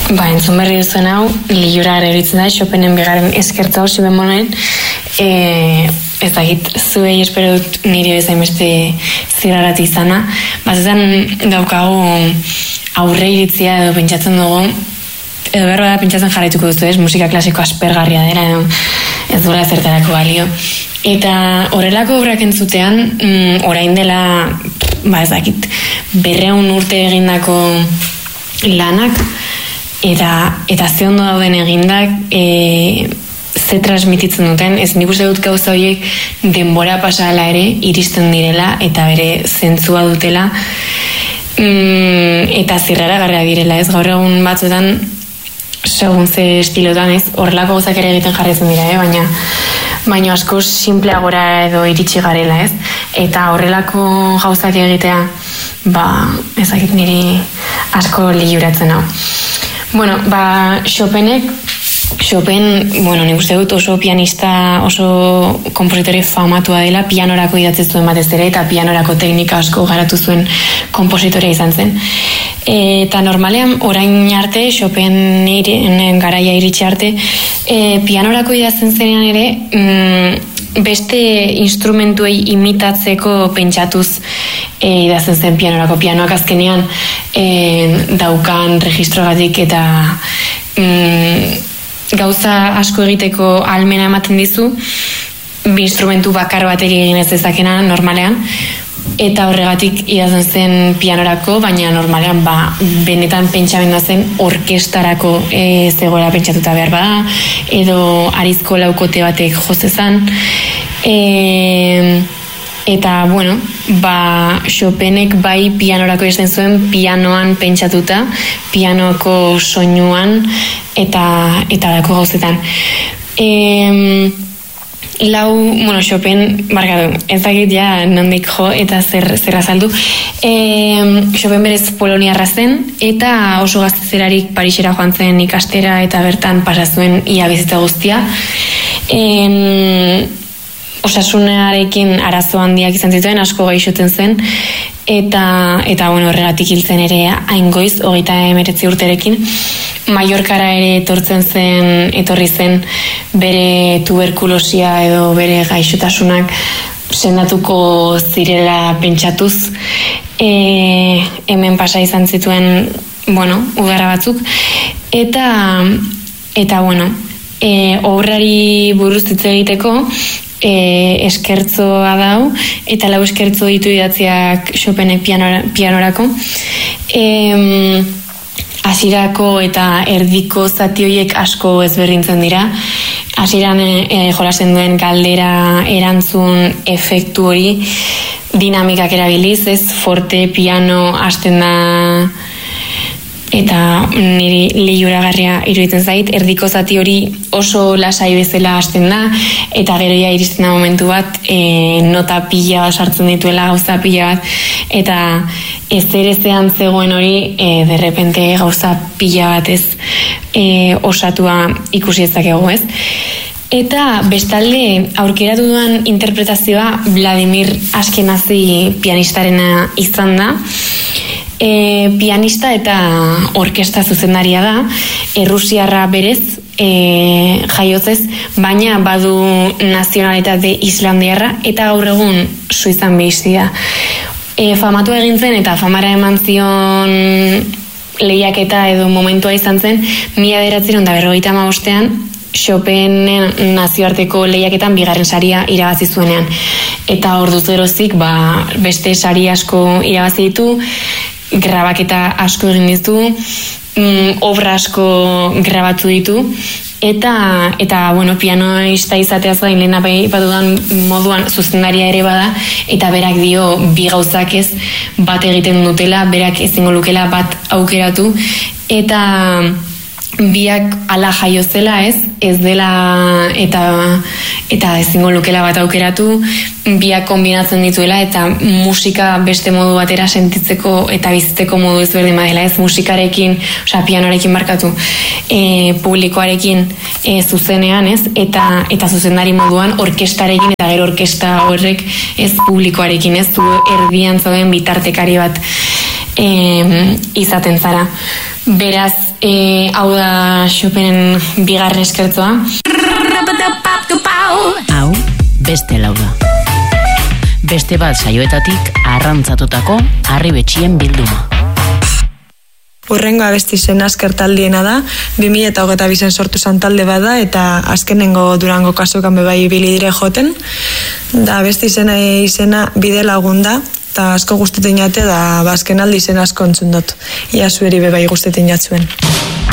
Entzun berri duzuen hau, liura eritzen da, Chopinen bigarren eskertza hau bemonen, ez dakit, zuei espero dut niri bezain beste ziraratu izana. Bazetan daukagu aurre iritzia edo pentsatzen dugu, edo berro da pentsatzen jarraituko duzu ez, musika klasiko aspergarria dela, ez duela zertarako balio. Eta horrelako obrak entzutean, orain dela, ez dakit, 200 urte egindako lanak, eta ze ondo dauden egindak, ze transmititzen duten, ez nik uste dut gauza horiek denbora pasala ere iristen direla eta bere zentzua dutela, eta zirraragarria direla, ez gaur egun batzuetan segun ze estilotan, ez horrelako gauzak ere egiten jarraitzen dira, baina asko simpleagora edo iritsi garela, ez, eta horrelako gauzak egitea ezakit niri asko liuratzen hau. Chopin, nik uste dut oso pianista, oso kompositore famatua dela, pianorako idatzi zuen batez ere, eta pianorako teknika asko garatu zuen kompositorea izan zen. Eta normalean, orain arte, Chopin garaia iritsi arte, pianorako idazten zenean ere, beste instrumentuei imitatzeko pentsatuz idazten zen pianorako. Pianoak azkenean daukan registrogatik eta gauza asko egiteko ahalmena ematen dizu, bi instrumentu bakar bateri egin ez dezakena normalean, eta horregatik idazten zen pianorako, baina normalean benetan pentsamendua zen orkestarako zegoela pentsatuta behar bada, edo arizko laukote batek jozezan, eta Chopinek bai pianorako izten zuen pianoan pentsatuta, pianoko soinuan eta dako gauzetan. Chopin, ez dakit ja nondik jo eta zer azaldu. Chopin berez poloniarra zen eta oso gaztezerarik Parisera joan zen ikastera eta bertan pasazuen ia bizitza guztia. Osasunarekin arazo handiak izan zituen, asko gaixoten zen, eta horregatik hiltzen ere aingoiz, 39 urterekin. Mallorcara ere etorri zen bere tuberkulosia edo bere gaixotasunak sendatuko zirela pentsatuz. Hemen pasa izan zituen, udarra batzuk. Eta obrari buruz hitz egiteko, eskertzoa dau, eta 4 eskertzo ditu idatziak Chopinek pianorako. Hasierako eta erdiko zati horiek asko ezberdintzen dira. Hasieran jolasten duen galdera erantzun efektu hori dinamikak erabiliz, ez forte, piano, hasten da, eta niri liuragarria iruditzen zait, erdiko zati hori oso lasai bezala hasten da, eta gero ja iristen da momentu bat, nota pila sartzen dituela, gauza pila bat, eta ezean zegoen hori, derrepente gauza pila bat ez osatua ikusi ezakegu, ez? Eta bestalde aurkeratu duan interpretazioa Vladimir Ashkenazi pianistarena izan da. Pianista eta orkesta zuzendaria da, errusiarra berez, jaiotzez, baina badu nazionalitate islandiarra eta gaur egun suizan bizia. Famatu egin zen eta famara eman zion lehiaketa edo momentua izan zen 1995 Chopinen nazioarteko lehiaketan 2. saria irabazi zuenean. Eta orduz gerozik beste sari asko irabazi ditu, grabaketa asko egin ditu, obra asko grabatu ditu, eta pianoista izateaz gain lehena batudan moduan zuzendaria ere bada, eta berak dio bi gauzak ez bat egiten dutela, berak ezingo lukela bat aukeratu, eta biak ala jaio zela ez dela eta ezingo lukela bat aukeratu, biak kombinatzen dituela eta musika beste modu batera sentitzeko eta bizitzeko modu ezberdin badela, ez musikarekin, pianoarekin markatu, publikoarekin zuzenean, ez, eta zuzendari moduan orkestarekin eta gero orkesta horrek ez publikoarekin, ez, du erdian zauden bitartekari bat. izaten zara. Beraz, hau da Chopinen bigarren eskertzoa. Hau, beste lau da. Beste bat saioetatik arrantzatutako harribetxien bilduma. Urrengo abesti zen askertaldiena da, 2022 sortu zan talde bada, eta azkenengo Durango kasukan bebai ibili dire joten. Da abesti izena bide lagun da, eta asko guztetin jate da, azken aldi izen asko entzun dut. Ia zueri bebai guztetin jatzuen.